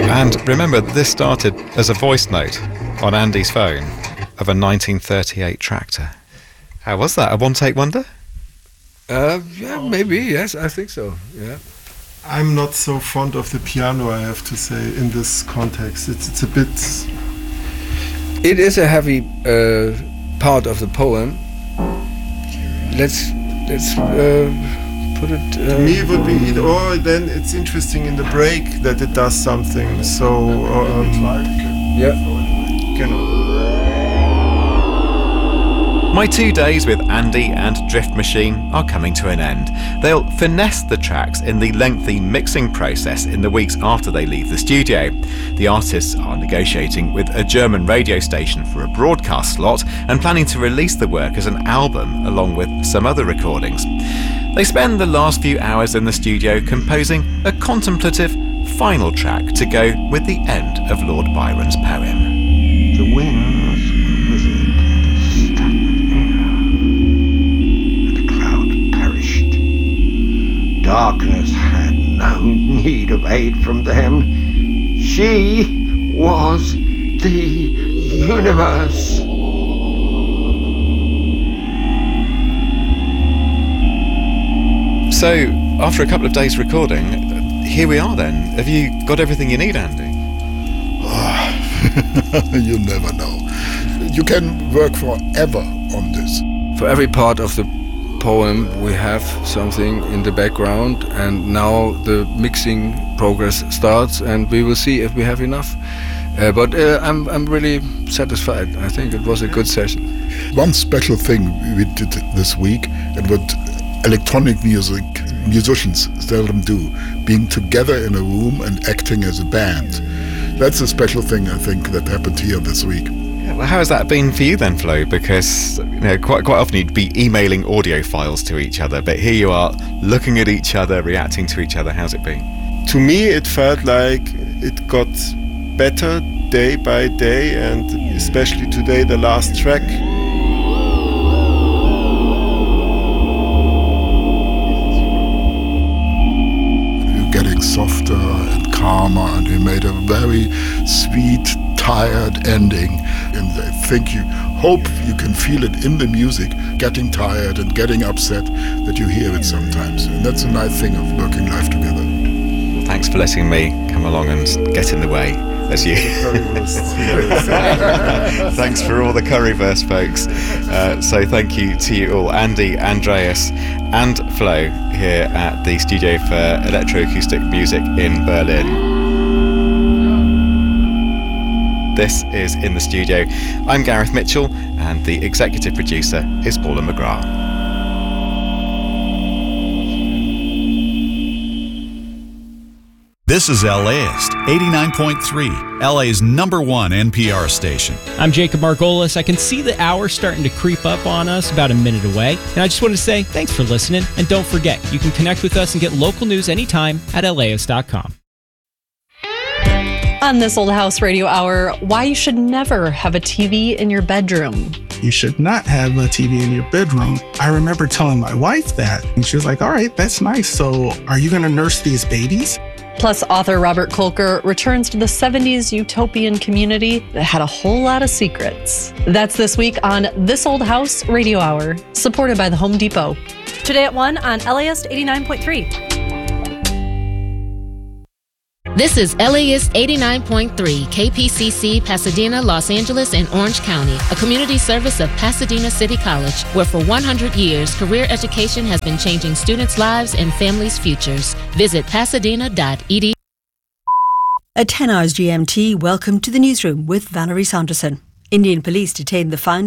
And remember, this started as a voice note on Andy's phone of a 1938 tractor. How was that? A one-take wonder? Yeah, maybe, yes, I think so, yeah. I'm not so fond of the piano, I have to say, in this context. It's a bit... It is a heavy part of the poem. Let's put it... To me it would be... Or then it's interesting in the break that it does something, so... yeah. My 2 days with Andy and Drift Machine are coming to an end. They'll finesse the tracks in the lengthy mixing process in the weeks after they leave the studio. The artists are negotiating with a German radio station for a broadcast slot and planning to release the work as an album along with some other recordings. They spend the last few hours in the studio composing a contemplative final track to go with the end of Lord Byron's poem. The winds withered darkness had no need of aid from them. She was the universe. So, after a couple of days recording, here we are then. Have you got everything you need, Andy? You never know. You can work forever on this. For every part of the poem we have something in the background, and now the mixing progress starts and we will see if we have enough. But I'm really satisfied. I think it was a good session. One special thing we did this week, and what electronic musicians seldom do, being together in a room and acting as a band. That's a special thing, I think, that happened here this week. Well, how has that been for you then, Flo? Because quite often you'd be emailing audio files to each other, but here you are looking at each other, reacting to each other. How's it been? To me, it felt like it got better day by day, and especially today, the last track. You're getting softer and calmer, and we made a very sweet, tired ending, and I think you hope you can feel it in the music, getting tired and getting upset, that you hear it sometimes, and that's a nice thing of working live together. Well, thanks for letting me come along and get in the way, as you. Thanks for all the currywurst, folks. So thank you to you all, Andy, Andreas and Flo, here at the Studio for Electroacoustic Music in Berlin. This is In the Studio. I'm Gareth Mitchell, and the executive producer is Paula McGrath. This is LAist 89.3, LA's #1 NPR station. I'm Jacob Margolis. I can see the hour starting to creep up on us, about a minute away. And I just wanted to say thanks for listening. And don't forget, you can connect with us and get local news anytime at laist.com. On This Old House Radio Hour, why you should never have a TV in your bedroom. You should not have a TV in your bedroom. I remember telling my wife that, and she was like, all right, that's nice. So are you going to nurse these babies? Plus, author Robert Kolker returns to the 70s utopian community that had a whole lot of secrets. That's this week on This Old House Radio Hour, supported by the Home Depot. Today at 1 on LAist 89.3. This is LAist 89.3, KPCC, Pasadena, Los Angeles, and Orange County, a community service of Pasadena City College, where for 100 years, career education has been changing students' lives and families' futures. Visit pasadena.edu. At 10 hours GMT, welcome to the newsroom with Valerie Sanderson. Indian police detained the founder